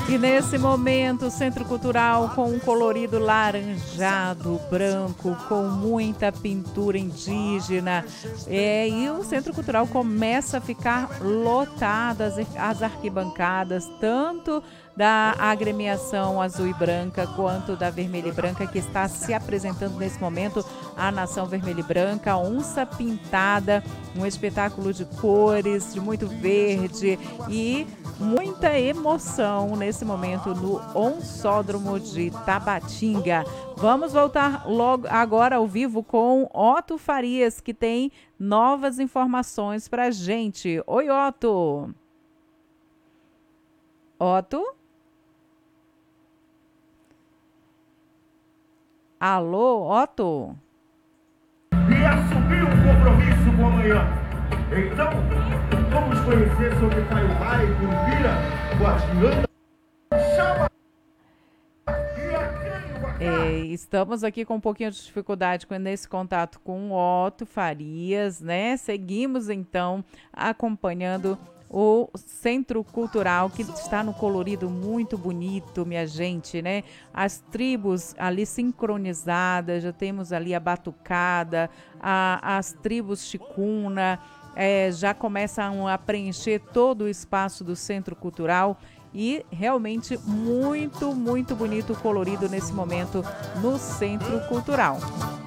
E nesse momento, o Centro Cultural com um colorido laranjado, branco, com muita pintura indígena. E o Centro Cultural começa a ficar lotado, as arquibancadas, tanto da agremiação azul e branca quanto da vermelha e branca, que está se apresentando nesse momento a Nação Vermelha e Branca, Onça Pintada, um espetáculo de cores, de muito verde e muita emoção nesse momento no Onsódromo de Tabatinga. Vamos voltar logo agora ao vivo com Otto Farias, que tem novas informações pra gente. Oi, Otto. Otto? Alô, Otto? E assumir um compromisso com amanhã. Então, vamos conhecer sobre Caio Rai, Curupira, Guardiã, chama. Estamos aqui com um pouquinho de dificuldade nesse contato com o Otto Farias, né? Seguimos então acompanhando o Centro Cultural, que está no colorido muito bonito, minha gente, né? As tribos ali sincronizadas, já temos ali a batucada, as tribos Chikuna, já começam a preencher todo o espaço do Centro Cultural e realmente muito, muito bonito o colorido nesse momento no Centro Cultural.